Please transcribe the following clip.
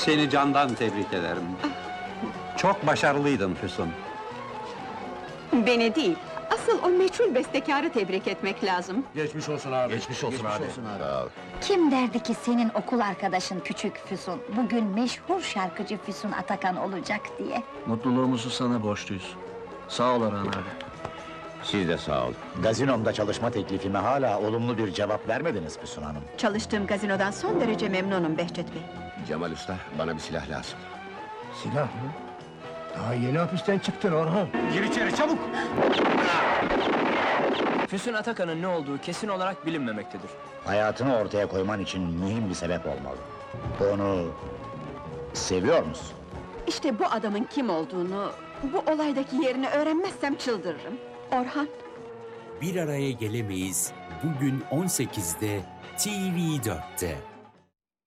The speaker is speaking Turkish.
Seni candan tebrik ederim. Çok başarılıydın Füsun. Beni değil, asıl o meçhul bestekarı tebrik etmek lazım. Geçmiş olsun abi. Geçmiş olsun abi. Sağ ol. Kim derdi ki senin okul arkadaşın Küçük Füsun, bugün meşhur şarkıcı Füsun Atakan olacak diye? Mutluluğumuzu sana borçluyuz. Sağ ol Orhan abi. Siz de sağ ol. Gazinomda çalışma teklifime hala olumlu bir cevap vermediniz Füsun Hanım. Çalıştığım gazinodan son derece memnunum Behçet Bey. Cemal Usta, bana bir silah lazım. Silah mı? Daha yeni hapisten çıktın Orhan. Gir içeri, çabuk! Füsun Atakan'ın ne olduğu kesin olarak bilinmemektedir. Hayatını ortaya koyman için mühim bir sebep olmalı. Onu seviyor musun? İşte bu adamın kim olduğunu, bu olaydaki yerini öğrenmezsem çıldırırım. Orhan, Bir araya gelemeyiz. Bugün 18'de TV4'te.